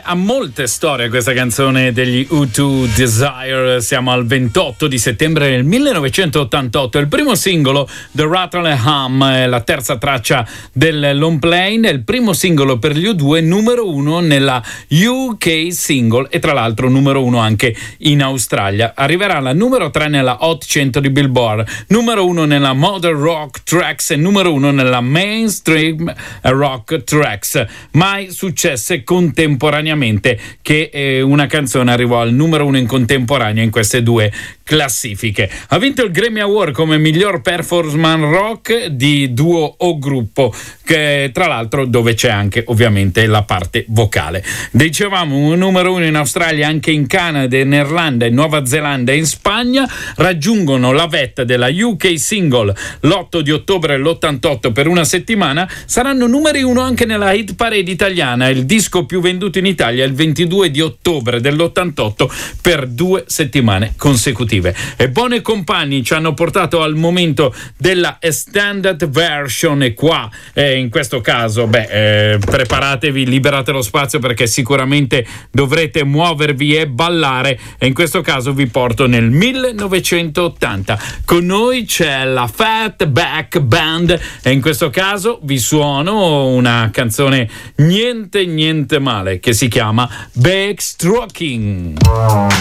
ha molte storie questa canzone degli U2, Desire. Siamo al 28 di settembre del 1988. Il primo singolo, The Rattle and Hum, è la terza traccia del long play, è il primo singolo per gli U2, numero 1 nella UK Single e tra l'altro numero 1 anche in Australia. Arriverà alla numero 3 nella Hot 100 di Billboard, numero 1 nella Modern Rock Tracks e numero 1 nella Mainstream Rock Tracks. Mai successe contemporaneamente che una canzone arrivò al numero 1 in contemporanea in queste due classifiche. Ha vinto il Grammy Award come miglior performance rock di duo o gruppo, che tra l'altro dove c'è anche ovviamente la parte vocale. Dicevamo un numero 1 in Australia, anche in Canada, in Irlanda, in Nuova Zelanda e in Spagna. Raggiungono la vetta della UK Single l'8 di ottobre dell'88 per una settimana. Saranno numeri 1 anche nella hit parade italiana, il disco più venduto in Italia il 22 di ottobre dell'88 per 2 settimane consecutive. E Buoni Compagni ci hanno portato al momento della extended version e qua in questo caso preparatevi, liberate lo spazio perché sicuramente dovrete muovervi e ballare, e in questo caso vi porto nel 1980. Con noi c'è la Fatback Band e in questo caso vi suono una canzone niente male che si chiama Backstroking.